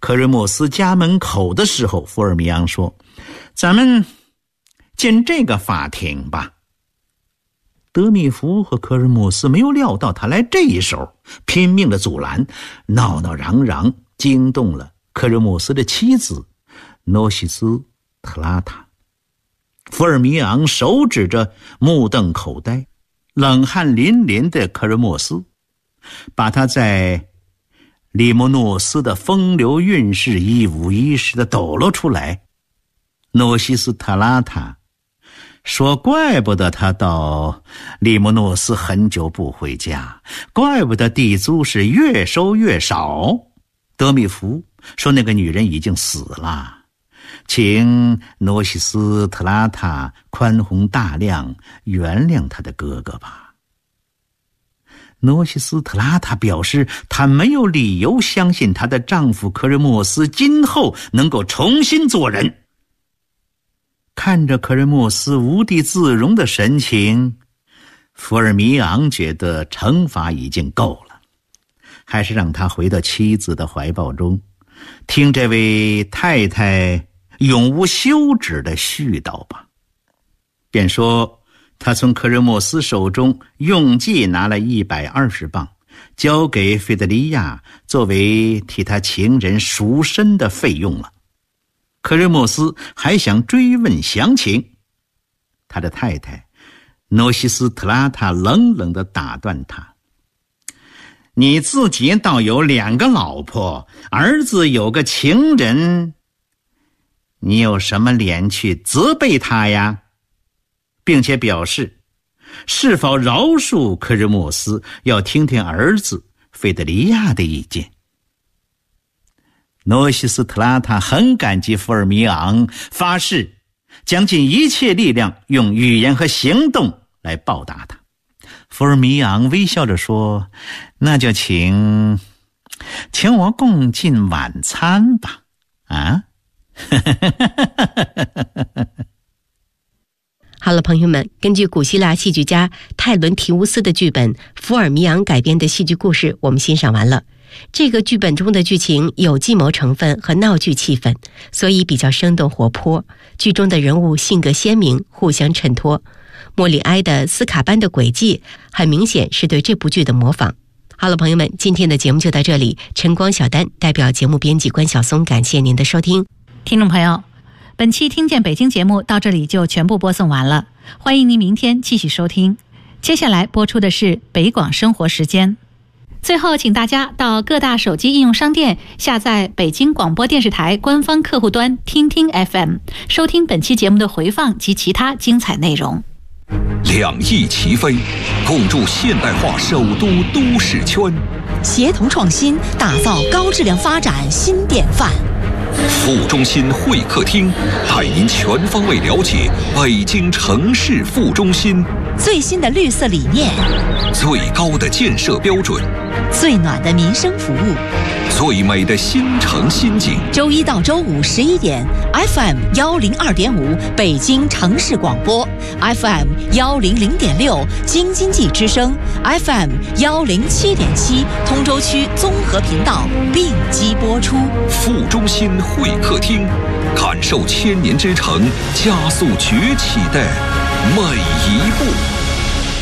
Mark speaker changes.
Speaker 1: 科瑞莫斯家门口的时候，福尔米昂说：“咱们进这个法庭吧。”德米福和科瑞莫斯没有料到他来这一手，拼命的阻拦，闹闹嚷嚷，惊动了科瑞莫斯的妻子诺西斯特拉塔。福尔米昂手指着目瞪口呆、冷汗淋淋的科瑞莫斯，把他在利莫诺斯的风流韵事一五一十地抖了出来。诺西斯特拉塔说：“怪不得他到利莫诺斯很久不回家，怪不得地租是越收越少。”德米福说：“那个女人已经死了，请诺西斯特拉塔宽宏大量，原谅他的哥哥吧。”诺西斯特拉塔表示，她没有理由相信她的丈夫科瑞莫斯今后能够重新做人。看着科瑞莫斯无地自容的神情，福尔米昂觉得惩罚已经够了，还是让他回到妻子的怀抱中，听这位太太永无休止的絮叨吧。便说他从科瑞莫斯手中用计拿了120磅，交给费德利亚作为替他情人赎身的费用了。科瑞莫斯还想追问详情，他的太太诺西斯特拉塔冷冷地打断他：“你自己倒有2个老婆，儿子有个情人，你有什么脸去责备他呀？”并且表示是否饶恕科瑞莫斯要听听儿子费德利亚的意见。诺西斯特拉塔很感激福尔米昂，发誓将尽一切力量用语言和行动来报答他。福尔米昂微笑着说：“那就请我共进晚餐吧。”啊？
Speaker 2: 好了，朋友们，根据古希腊戏剧家泰伦提乌斯的剧本《福尔米昂》改编的戏剧故事我们欣赏完了。这个剧本中的剧情有计谋成分和闹剧气氛，所以比较生动活泼。剧中的人物性格鲜明，互相衬托。莫里埃的斯卡班的诡计很明显是对这部剧的模仿。好了，朋友们，今天的节目就到这里。晨光小丹代表节目编辑关晓松，感谢您的收听。
Speaker 3: 听众朋友，本期听见北京节目到这里就全部播送完了，欢迎您明天继续收听。接下来播出的是北广生活时间。最后请大家到各大手机应用商店下载北京广播电视台官方客户端听听 FM， 收听本期节目的回放及其他精彩内容。
Speaker 4: 2翼齐飞，共筑现代化首都都市圈，
Speaker 5: 协同创新，打造高质量发展新典范。
Speaker 4: 副中心会客厅带您全方位了解北京城市副中心
Speaker 5: 最新的绿色理念，
Speaker 4: 最高的建设标准，
Speaker 5: 最暖的民生服务，
Speaker 4: 最美的新城新景。
Speaker 5: 周一到周五11点 FM 102.5北京城市广播， FM 100.6京津冀之声， FM 107.7通州区综合频道并机播出。
Speaker 4: 副中心会客厅，感受千年之城加速崛起的每一步。